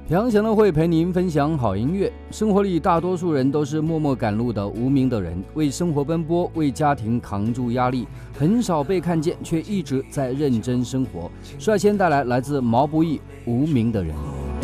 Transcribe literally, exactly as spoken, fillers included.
杨贤呢会陪您分享好音乐。生活里大多数人都是默默赶路的无名的人，为生活奔波，为家庭扛住压力，很少被看见，却一直在认真生活。率先带来来自毛不易《无名的人》。